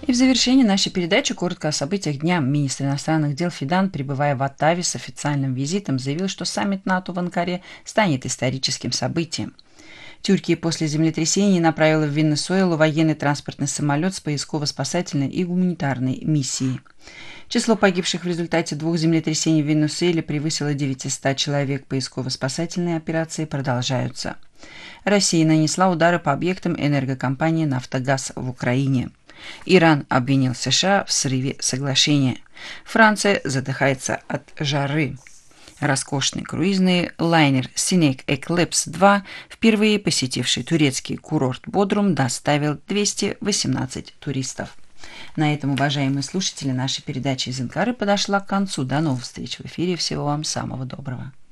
И в завершении нашей передачи коротко о событиях дня. Министр иностранных дел Фидан, пребывая в Оттаве с официальным визитом, заявил, что саммит НАТО в Анкаре станет историческим событием. Турция после землетрясения направила в Венесуэлу военный транспортный самолет с поисково-спасательной и гуманитарной миссией. Число погибших в результате 2 землетрясений в Венесуэле превысило 900 человек. Поисково-спасательные операции продолжаются. Россия нанесла удары по объектам энергокомпании «Нафтогаз» в Украине. Иран обвинил США в срыве соглашения. Франция задыхается от жары. Роскошный круизный лайнер Sinek Eclipse 2, впервые посетивший турецкий курорт Бодрум, доставил 218 туристов. На этом, уважаемые слушатели, наша передача из Анкары подошла к концу. До новых встреч в эфире. Всего вам самого доброго.